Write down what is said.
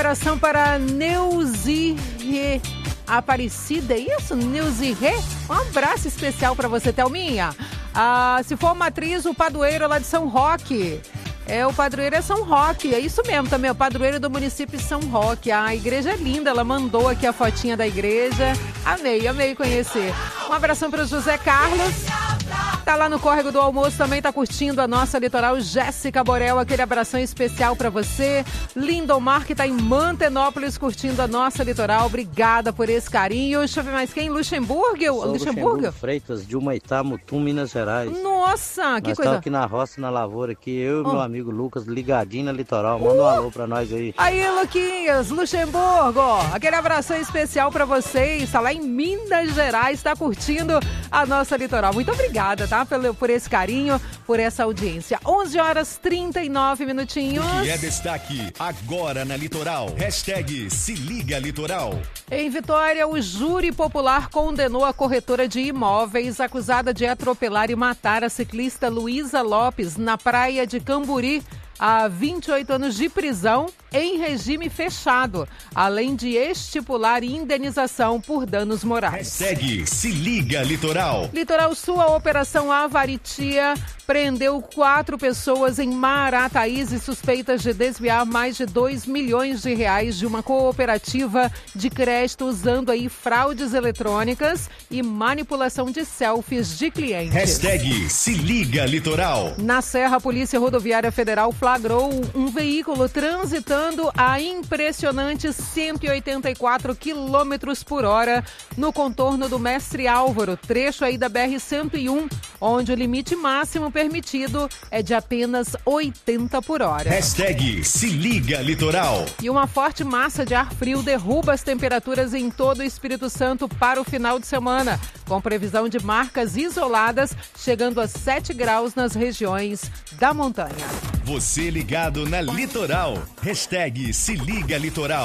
Operação para Neuzirê Aparecida, é isso? Neuzirê? Um abraço especial para você, Thelminha. Se for uma atriz, o padroeiro lá de São Roque. O padroeiro é São Roque, é isso mesmo também, o padroeiro do município de São Roque. A igreja é linda, ela mandou aqui a fotinha da igreja. Amei conhecer. Um abração para o José Carlos. Tá lá no Córrego do Almoço, também tá curtindo a nossa litoral. Jéssica Borel, aquele abração especial pra você. Lindomar, que tá em Mantenópolis, curtindo a nossa litoral. Obrigada por esse carinho. Deixa eu ver mais quem? Luxemburgo? Freitas, de Humaitá, Mutum, Minas Gerais. Nossa, que nós coisa. Nós aqui na roça, na lavoura aqui, eu e meu amigo Lucas, ligadinho na litoral. Manda um alô pra nós aí. Aí, Luquinhas, Luxemburgo, aquele abração especial pra vocês. Tá lá em Minas Gerais, tá curtindo a nossa litoral. Muito obrigada, tá? Por esse carinho, por essa audiência. 11h39. O que é destaque agora na Litoral? Hashtag Se Liga Litoral. Em Vitória, o júri popular condenou a corretora de imóveis acusada de atropelar e matar a ciclista Luísa Lopes na praia de Camburi a 28 anos de prisão em regime fechado, além de estipular indenização por danos morais. Hashtag Se Liga Litoral. Litoral Sul, a Operação Avaritia prendeu 4 pessoas em Marataízes suspeitas de desviar mais de R$2 milhões de uma cooperativa de crédito usando aí fraudes eletrônicas e manipulação de selfies de clientes. Hashtag Se Liga Litoral. Na Serra, a Polícia Rodoviária Federal flagrou um veículo transitando a impressionantes 184 km por hora no contorno do Mestre Álvaro, trecho aí da BR-101, onde o limite máximo permitido é de apenas 80 por hora. Hashtag Se Liga Litoral. E uma forte massa de ar frio derruba as temperaturas em todo o Espírito Santo para o final de semana, com previsão de marcas isoladas, chegando a 7 graus nas regiões da montanha. Você ligado na Litoral. Hashtag Se Liga Litoral.